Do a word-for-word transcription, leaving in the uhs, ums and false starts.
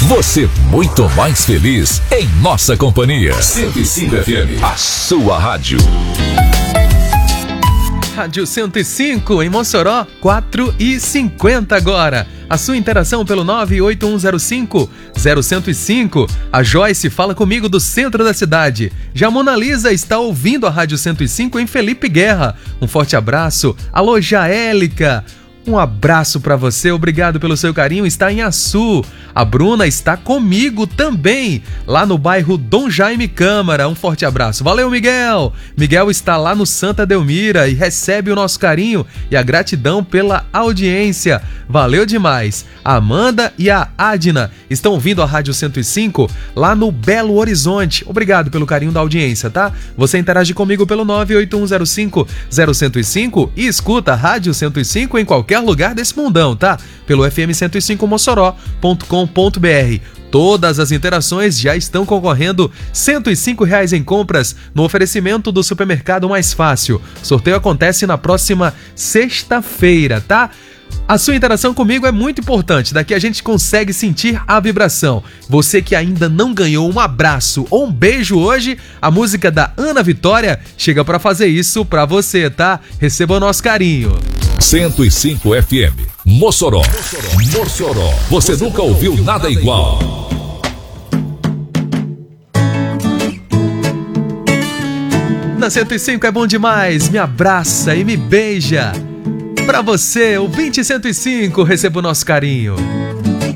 Você muito mais feliz em nossa companhia. cento e cinco F M, a sua rádio. Rádio cento e cinco, em Mossoró, quatro e cinquenta agora. A sua interação pelo nove oito um zero cinco zero zero zero cinco. A Joyce fala comigo do centro da cidade. Já a Mona Lisa está ouvindo a Rádio cento e cinco em Felipe Guerra. Um forte abraço. Alô, Jaélica. Um abraço pra você, obrigado pelo seu carinho, está em Açu. A Bruna está comigo também, lá no bairro Dom Jaime Câmara. Um forte abraço. Valeu, Miguel! Miguel está lá no Santa Delmira e recebe o nosso carinho e a gratidão pela audiência. Valeu demais. A Amanda e a Adna estão ouvindo a Rádio cento e cinco lá no Belo Horizonte. Obrigado pelo carinho da audiência, tá? Você interage comigo pelo nove oito um zero cinco zero zero zero cinco e escuta a Rádio cento e cinco em qualquer lugar desse mundão, tá? Pelo f m cento e cinco mossoró ponto com ponto b r. Todas as interações já estão concorrendo cento e cinco reais em compras no oferecimento do Supermercado Mais Fácil. O sorteio acontece na próxima sexta-feira, tá? A sua interação comigo é muito importante, daqui a gente consegue sentir a vibração. Você que ainda não ganhou um abraço ou um beijo hoje, a música da Ana Vitória chega pra fazer isso pra você, tá? Receba o nosso carinho. cento e cinco F M, Mossoró. Mossoró. Mossoró. Você, Você nunca ouviu nada, nada igual. Na cento e cinco é bom demais, me abraça e me beija. Pra você, o ouvinte cento e cinco, receba o nosso carinho.